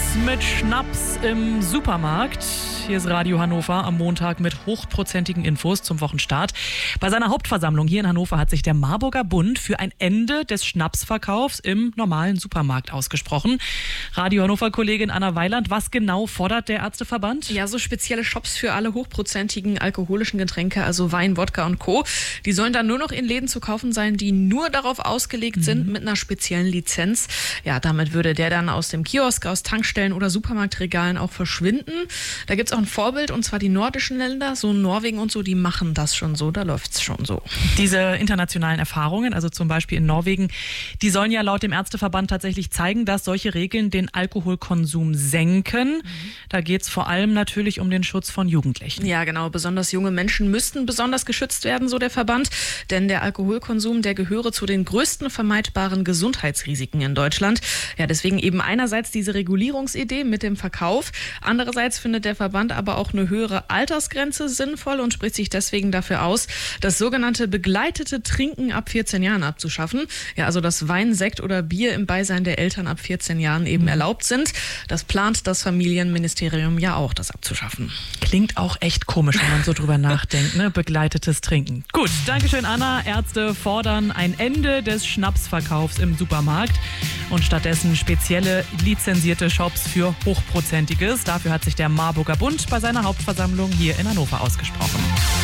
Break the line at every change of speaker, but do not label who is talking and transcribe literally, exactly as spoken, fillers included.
mit Schnaps im Supermarkt. Hier ist Radio Hannover am Montag mit hochprozentigen Infos zum Wochenstart. Bei seiner Hauptversammlung hier in Hannover hat sich der Marburger Bund für ein Ende des Schnapsverkaufs im normalen Supermarkt ausgesprochen. Radio Hannover-Kollegin Anna Weiland, was genau fordert der Ärzteverband?
Ja, so spezielle Shops für alle hochprozentigen alkoholischen Getränke, also Wein, Wodka und Co. Die sollen dann nur noch in Läden zu kaufen sein, die nur darauf ausgelegt mhm. sind mit einer speziellen Lizenz. Ja, damit würde der dann aus dem Kiosk, aus Tankstellen oder Supermarktregalen auch verschwinden. Da gibt es auch ein Vorbild, und zwar die nordischen Länder, so Norwegen und so, die machen das schon so, da läuft es schon so.
Diese internationalen Erfahrungen, also zum Beispiel in Norwegen, die sollen ja laut dem Ärzteverband tatsächlich zeigen, dass solche Regeln den Alkoholkonsum senken. Mhm. Da geht es vor allem natürlich um den Schutz von Jugendlichen.
Ja, genau, besonders junge Menschen müssten besonders geschützt werden, so der Verband, denn der Alkoholkonsum, der gehöre zu den größten vermeidbaren Gesundheitsrisiken in Deutschland. Ja, deswegen eben einerseits diese Regulierungsidee mit dem Verkauf, andererseits findet der Verband aber auch eine höhere Altersgrenze sinnvoll und spricht sich deswegen dafür aus, das sogenannte begleitete Trinken ab vierzehn Jahren abzuschaffen. Ja, also dass Wein, Sekt oder Bier im Beisein der Eltern ab vierzehn Jahren eben mhm. erlaubt sind. Das plant das Familienministerium ja auch, das abzuschaffen.
Klingt auch echt komisch, wenn man so drüber nachdenkt, ne? Begleitetes Trinken. Gut, Dankeschön Anna. Ärzte fordern ein Ende des Schnapsverkaufs im Supermarkt und stattdessen spezielle lizenzierte Shops für Hochprozentiges. Dafür hat sich der Marburger Bund bei seiner Hauptversammlung hier in Hannover ausgesprochen.